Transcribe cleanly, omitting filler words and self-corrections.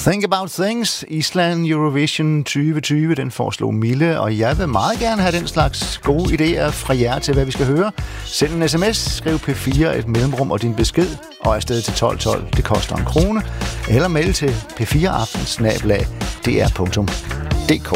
Think About Things, Island Eurovision 2020, den foreslog Mille, og jeg vil meget gerne have den slags gode idéer fra jer til, hvad vi skal høre. Send en sms, skriv P4 et mellemrum og din besked, og afsted til 1212, det koster 1 krone, eller mail til p4aften@dr.dk.